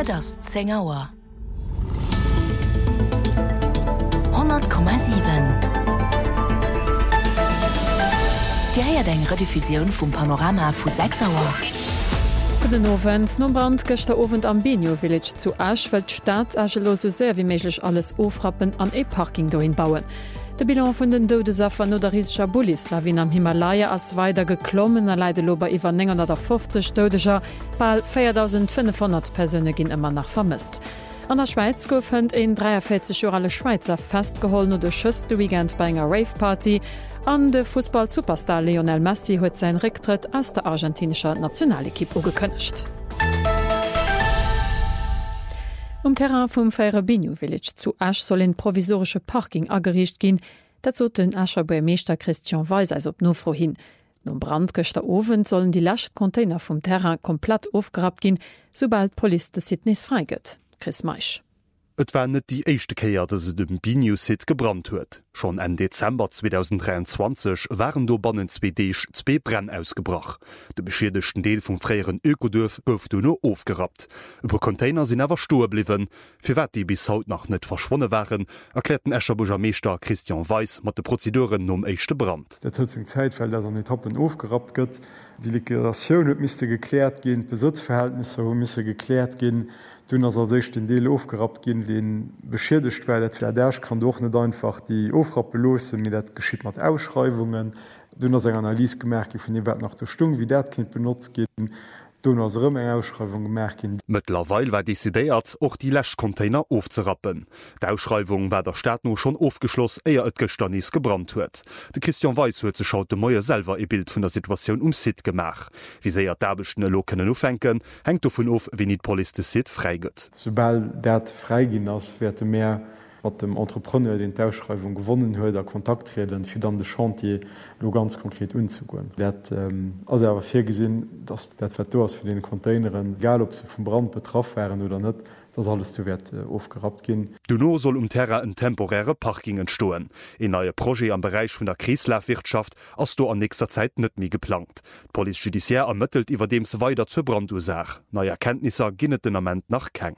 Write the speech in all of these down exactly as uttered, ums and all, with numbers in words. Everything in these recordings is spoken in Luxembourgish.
Et ass zehn Auer. hundert Komma sieben. Die heiert eng Rediffusion vum Panorama vu sechs Auer. Den Owen Nombrand gëcht der Owen am Benio Village zu Asch wët Staatsagelo so sehr wie méiglech alles ofrappen an E-Parking doin bauen. De Bilan vun den Dodesaffer no der riescher Bulislawin am Himalaya ass weider geklommen er leide lober iwwer neunhundertfünfzig Dodeger, bal viertausendfünfhundert Persönne ginn immer nach vermisst. An der Schweiz goufend en dreiundvierzig Jahre Schweizer festgeholt no de schëste Weekend bei enger Raveparty. An de Fußball-Superstar Lionel Messi huet sein Rücktritt aus der argentinischer Nationalequipe ugekënnecht. Um Terrain vum Feierbinio Village zu Asch soll en provisorsche Parking agericht ginn, dat zo den Ascher Bürgermeister Christian Weiss als op nofro hin. No Brand gëchter Owen sollen die Lastcontainer vum Terrain komplett aufgegrabt ginn, sobald Police de Sydneys freiget. Chris Meisch. Et war net die eischchte Käier, dat se dem Binio-Sit gebrannt huet. Schon en Dezember zweitausenddreiundzwanzig waren do bannen zwei Deeg zwei Brenn ausgebracht. De beschiedechten Deel vum fréieren Ökodurf gouf du no aufgerat. Über Container sinn awer stoer bliwen. Fir wat die bis haut nach net verschwonne waren, erklärten Escher Bürgermeister Christian Weiss mat de Prozeduren um eischchte Brand. Der tozing Zeit, weil der net Etappen aufgerat gëtt. Die Liquidation müsste geklärt gehen, Besitzverhältnisse müsse geklärt gehen. Dunner soll sech den Deel aufgerat gin, den beschirdecht weilt fir derch kann doch net einfach die Ofrappe lose, mit dat geschiet mat Ausschreibungen, dunner seg Analyse gemerk vun de nach der Stung, wie dat kind benutzt geht, dunner ëm eng Ausschreibung gemerk. Mittlerweile war desideiert och die Läschcontainer aufzurappen. D'Ausschreibung war der Staat no schon aufgeschloss, eier et Gestannis gebrannt huet. De Christian Weiss huet ze schaut de Moier selber e Bild vun der Situation um Sid gemach. Wie seier derbechten lo kënnen ufenken, hengt vun of, wie niet Poli de Sid freigëtt. Sobald dat freigin ass werte mehr wat dem Entrepreneur den d'Ausschreibung gewonnen huet, der Kontakt reden, fir dann de Chantier lo ganz konkret unzugoen. Dat ähm, as awer fir gesinn, dats dat Vetor ass fir den Containeren, egal ob se vum Brand betraff wären oder net, das alles zu wert äh, aufgerat gin. Du no soll um Terra en temporäre Parkingen stoen. E neue Projekt am Bereich vun der Krislaufwirtschaft ass du an nächster Zeit net mi geplant. Poli Judiciaire ermëttelt iwwer dems weiter zur Brandursaach. Neue Erkenntnisse ginnet den Amment nach keng.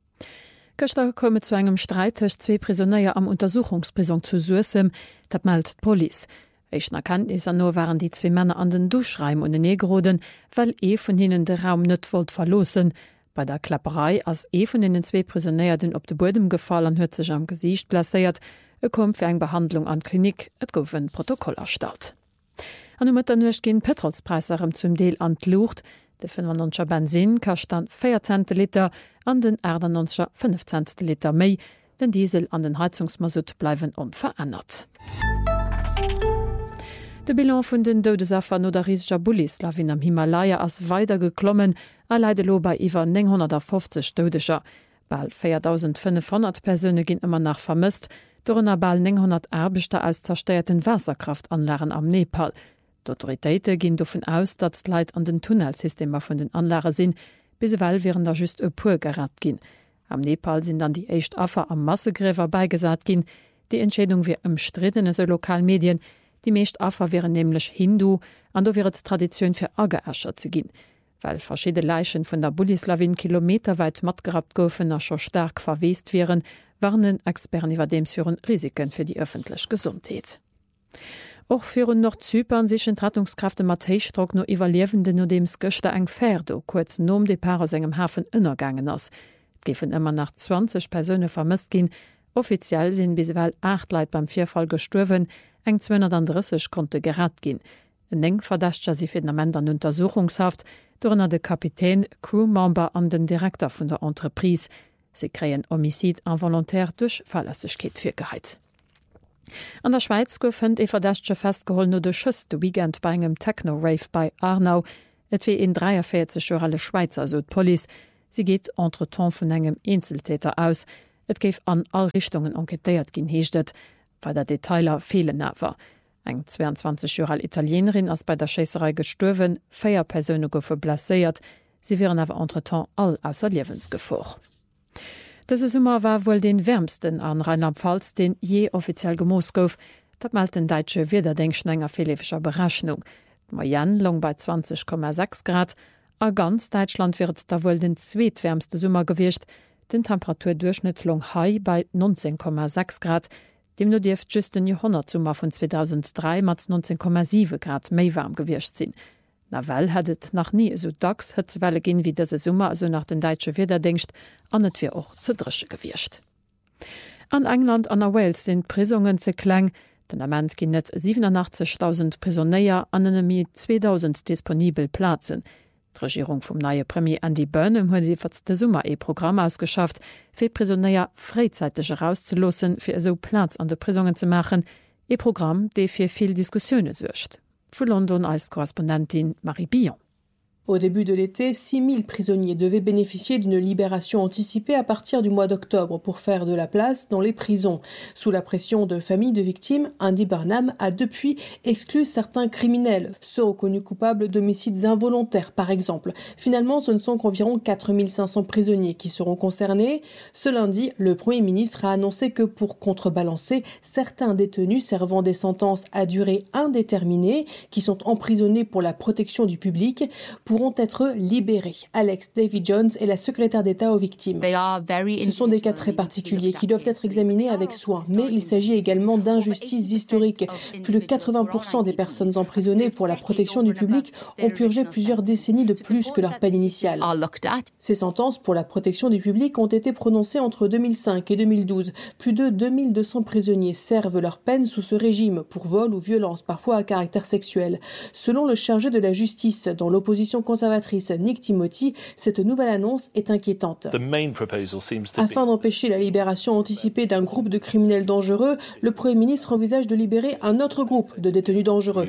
Gëchter komme zu engem Streitech zwei Prisonnéier am Untersuchungsprison zu Sursem, dat meldt Police. Eichen Erkenntnis an no waren die zwei Männer an den Duschreim und den Negroden, weil e vun hinnen de Raum net wollt verlosen. Bei der Klapperei ass e vun den zwei Prisonnéier den op de Bodem gefallen huet sech am Gesicht placéiert, e kom fir eng Behandlung an Klinik, et gouf een Protokoll erstalt. An mat der nucht gin Petrolspreiserem zum Deel antlucht, de fünfundneunzig Benzin kascht dann vier Zentiliter, an den neunzig fünf Zentiliter méi, den Diesel an den Heizungsmasut bleiwen unverändert. De Bilan vun den Dodesaffer no der riesger Bulislawin am Himalaya ass weiter geklommen, er leide lo bei iwwer neunhundertfünfzig Dodeger. Bal viertausendfünfhundert Persönne ginn immer nach vermisst, dornner bal neunhundert Erbechte aus zersteierten Wasserkraftanlagen am Nepal. D'Autoritéite ginn davon aus, dat d'Leit an den Tunnelsystemer vun den Anlagen sinn, bisewell wären da just e puer gerat ginn. Am Nepal sind dann die echt Affer am Massegräver beigesat ginn. Die Entschädung wie umstrittene so Lokalmedien, die meescht Affer wären nämlich Hindu, an do wäret Tradition fir Ageäscher ze ginn. Weil verschiedene Leichen vun der Bulislawin kilometerweit matgerat goufen a scho stark verweest wären, warnen Experten iwwer dem führen Risiken fir die öffentlich Gesundheit. Och führen noch Zypern sichchen Rettungskräfte Mattheichstrock no evaluierende no dems Göchte eng Pferdo kurz nom de Paar aus engem Hafen ënnergangen ass. Gefen immer nach zwanzig Persönne vermisst gin. Offiziell sinn biswell acht Leiit beim Vierfall gestorwen, eng zweihundertdreißig konnte gerat gin. En eng verdächtcher sie fir Amend an Untersuchungshaft, dornner de Kapitän, Crewmember an den Direktor vun der Entreprise. Sie kreien Homizid involontär durch Fahrlässigkeit fir Geheit. An der Schweiz goufend e verdächtsche festgeholt no de schëste Weekend bei engem Techno-Rave bei Arnau, et wie en dreiundvierzig Jahre Schweizer so Police. Sie geht entretemps vun engem Einzeltäter aus. Et géif an all Richtungen enquetéiert ginn heeschtet, weil der Detailer fehlen nawer. Eng zweiundzwanzig Jahre Italienerin ass bei der Schäserei gestorwen, féier Persönne goufe blesséiert, sie wären awer entretemps all ausser Liewensgefahr. Dëse Summer war wohl den wärmsten an Rheinland-Pfalz, den je offiziell gemoos gouf, dat malt den Deitsche Wiederdenkschnenger philefischer Berechnung. Moyen long bei zwanzig Komma sechs Grad, A ganz Deutschland wird da wohl den zweetwärmste Sommer gewircht, den Temperaturdurchschnitt long Hai bei neunzehn Komma sechs Grad, dem nur die just den Jahrhundertsommer von zweitausenddrei mat neunzehn Komma sieben Grad méi warm gewircht sinn. Nawel hatt nach nie so dacks Hëtzwelle ginn wie dese Summer also nach den Deitsche Wederdenkcht an net wie och ze dresche gewircht. An England an der Wales sind Prisungen ze kleng, den Amment ginn net siebenundachtzigtausend Prisonéier an enmi zweitausend disponibel Plazen. Die Regierung vom neue Premier Andy Burnham huet iwwer de Summer e Programm ausgeschafft, fir Prisonéier freizeitig herauszulassen, fir so Platz an de Prisungen zu machen, e Programm, de fir viel Diskussionen suercht. Vu London als Korrespondentin Marie Billon. Au début de l'été, six mille prisonniers devaient bénéficier d'une libération anticipée à partir du mois d'octobre pour faire de la place dans les prisons. Sous la pression de familles de victimes, Andy Burnham a depuis exclu certains criminels, ceux reconnus coupables d'homicides involontaires par exemple. Finalement, ce ne sont qu'environ quatre mille cinq cents prisonniers qui seront concernés. Ce lundi, le Premier ministre a annoncé que pour contrebalancer, certains détenus servant des sentences à durée indéterminée, qui sont emprisonnés pour la protection du public, pourront être libérés. Alex Davies-Jones est la secrétaire d'État aux victimes. Ce sont des cas très particuliers qui doivent être examinés avec soin, mais il s'agit également d'injustices historiques. Plus de quatre-vingts pour cent des personnes emprisonnées pour la protection du public ont purgé plusieurs décennies de plus que leur peine initiale. Ces sentences pour la protection du public ont été prononcées entre deux mille cinq et deux mille douze. Plus de deux mille deux cents prisonniers servent leur peine sous ce régime pour vol ou violence, parfois à caractère sexuel. Selon le chargé de la justice dans l'opposition conservatrice Nick Timothy, cette nouvelle annonce est inquiétante. Afin d'empêcher la libération anticipée d'un groupe de criminels dangereux, le Premier ministre envisage de libérer un autre groupe de détenus dangereux.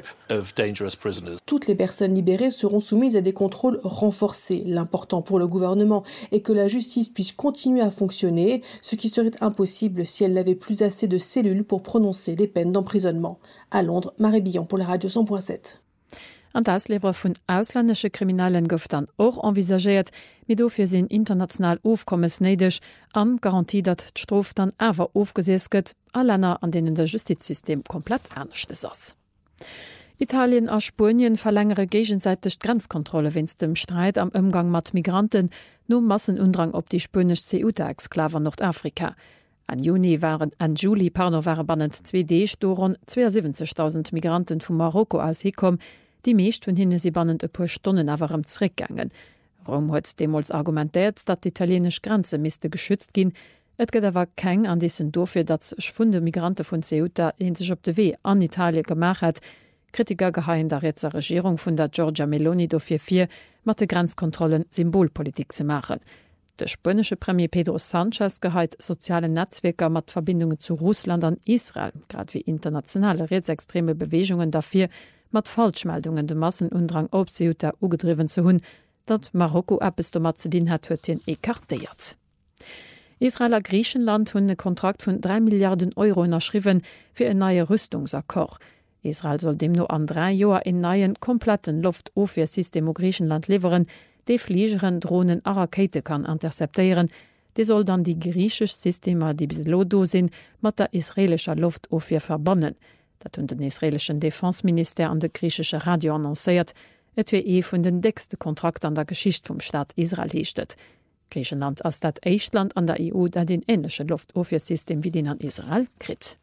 Toutes les personnes libérées seront soumises à des contrôles renforcés. L'important pour le gouvernement est que la justice puisse continuer à fonctionner, ce qui serait impossible si elle n'avait plus assez de cellules pour prononcer les peines d'emprisonnement. À Londres, Marie Billon pour la Radio cent point sept. An d'Auslewer vun ausländesche Kriminellen gouf dann och envisagiert, mit dofir sinn international ofkommes neidech an Garantie, dat d'Strof dann awer ofgesees gëtt, a Länner an denen der Justizsystem komplett ernstchtes ass. Italien a Spurien verlängere gegenseitig Grenzkontrolle winst dem Streit am Umgang mat Migranten no Massenundrang op die spönisch Ceuta-Exklaver Nordafrika. An Juni waren an Juli Parno waren bannend zwei D Storen zweiundsiebzigtausend Migranten vu Marokko aushikom, die meescht vun hinne sie bannend e puer Stonnen awerem zréckgangen. Rom huet demols argumentéert, dat d'italienisch Grenze miste geschützt ginn, et gëtt awer keng an dissen dofir, dat schwunde Migrante vun Ceuta en sech op de Wee an Italie gemach het. Kritiker gehaien der Retzer Regierung vun der Giorgia Meloni dofir fir mat de Grenzkontrollen Symbolpolitik ze machen. De spënnesche Premier Pedro Sanchez geheit soziale Netzwerker mat Verbindungen zu Russland an Israel, grad wie internationale rechtsextreme Bewegungen dafür, mat Falschmeldungen de Massenundrang op Ceuta ugedriven zu hunn, dat Marokko appes do Mazedin hat huet hin ekartéiert. Israeler Griechenland hunn e Kontrakt vun drei Milliarden Euro erschriven fir en neue Rüstungsakkor. Israel soll dem no an drei Joer en neien kompletten Luftofwersystem o Griechenland leveren, de Fliegeren, Drohnen a Rakete kann interceptéieren, de soll dann die griechisch Systemer, die bis lodo sinn, mat der israelscher Luftofwehr verbannen. Dat hun den israelischen Defensminister an de griechische Radio annoncéiert, et wie e vun den deste Kontrakt an der Geschicht vum Staat Israel heechtet. Griechenland ass dat Eichtland an der E U, dat den ensche Luftofwersystem wie den an Israel krit.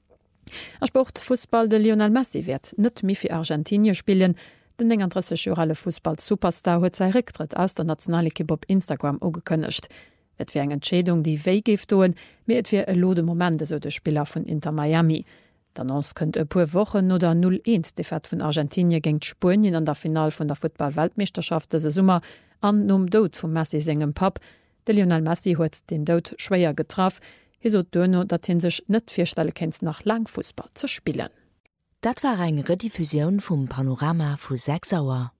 Er Sport Fußball de Lionel Messi wird net mi fir Argentinien spielen, den engeresse Fußball-Superstar huet sei Rücktritt aus der Nationalkipp op Instagram ugekënnecht. Et wie eng Entschädung die wéi gift doen, mir et wie e lode Momente so de Spieler vun Inter Miami. Dannns kënnt e puer Wochen oder null eins de Fett vun Argentinien géint Spurien an der Final vun der Football-Weltmeisterschaft se Summer an nom Dod vum Messi segem Pap. De Lionel Messi huet den Dod schwéier getraf, hi so dënno, dat hin sech net firstelle kennt nach Langfußball ze spielen. Dat war eng Rediffusion vum Panorama vu sechs Auer.